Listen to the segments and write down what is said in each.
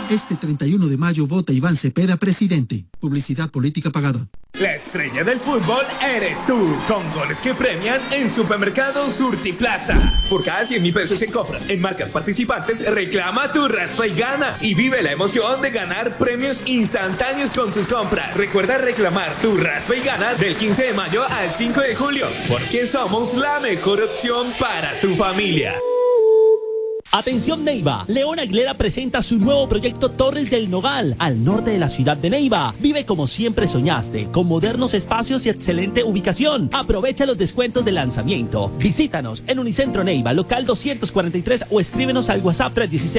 Este 31 de mayo vota Iván Cepeda presidente. Publicidad política pagada. La estrella del fútbol eres tú, con goles que premian en Supermercado Surtiplaza. Por cada 100.000 pesos en compras en marcas participantes, reclama tu raspa y gana. Y vive la emoción de ganar premios instantáneos con tus compras. Recuerda reclamar tu raspa y gana del 15 de mayo al 5 de julio, porque somos la mejor opción para tu familia. Atención Neiva, León Aguilera presenta su nuevo proyecto Torres del Nogal, al norte de la ciudad de Neiva. Vive como siempre soñaste, con modernos espacios y excelente ubicación. Aprovecha los descuentos de lanzamiento. Visítanos en Unicentro Neiva, local 243 o escríbenos al WhatsApp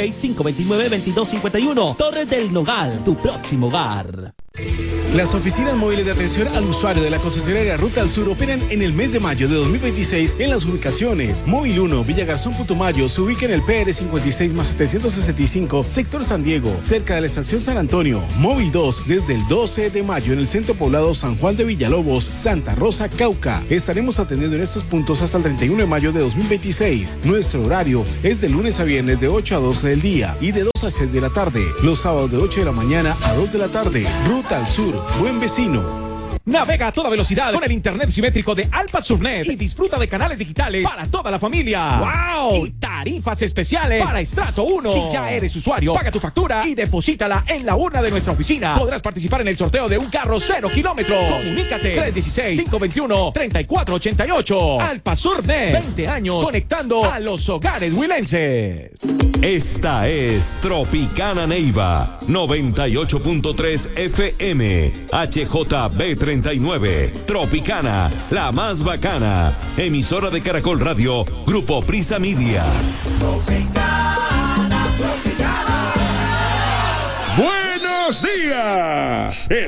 316-529-2251. Torres del Nogal, tu próximo hogar. Las oficinas móviles de atención al usuario de la concesionaria Ruta al Sur operan en el mes de mayo de 2026 en las ubicaciones. Móvil 1, Villa Garzón Putumayo, se ubica en el PR 56 más 765, sector San Diego, cerca de la estación San Antonio. Móvil 2, desde el 12 de mayo en el centro poblado San Juan de Villalobos, Santa Rosa, Cauca. Estaremos atendiendo en estos puntos hasta el 31 de mayo de 2026. Nuestro horario es de lunes a viernes de 8 a 12 del día y de 2 a 6 de la tarde. Los sábados de 8 de la mañana a 2 de la tarde. Ruta al Sur, buen vecino. Navega a toda velocidad con el internet simétrico de Alpasurnet y disfruta de canales digitales para toda la familia. ¡Wow! Y tarifas especiales para estrato 1. Si ya eres usuario, paga tu factura y deposítala en la urna de nuestra oficina. Podrás participar en el sorteo de un carro 0 kilómetros. Comunícate 316-521-3488. Alpasurnet, 20 años conectando a los hogares huilenses. Esta es Tropicana Neiva, 98.3 FM, HJB39, Tropicana, la más bacana, emisora de Caracol Radio, Grupo Prisa Media. Buenos días.